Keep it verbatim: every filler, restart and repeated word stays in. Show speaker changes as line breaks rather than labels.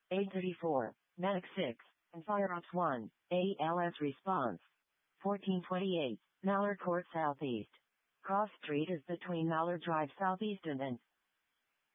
eight thirty-four, Medic six, and Fire Ops one, A L S response. fourteen twenty-eight, Mallard Court Southeast. Cross Street is between Mallard Drive Southeast and then